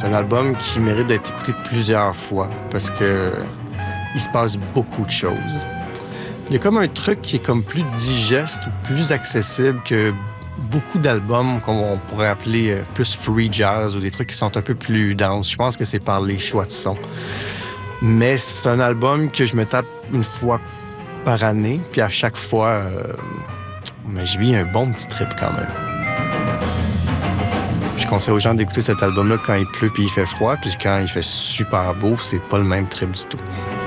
C'est un album qui mérite d'être écouté plusieurs fois parce que il se passe beaucoup de choses. Il y a comme un truc qui est comme plus digeste ou plus accessible que beaucoup d'albums qu'on pourrait appeler plus free jazz ou des trucs qui sont un peu plus denses. Je pense que c'est par les choix de son. Mais c'est un album que je me tape une fois par année, puis à chaque fois, mais je vis un bon petit trip quand même. Je conseille aux gens d'écouter cet album-là quand il pleut puis il fait froid, puis quand il fait super beau, c'est pas le même trip du tout.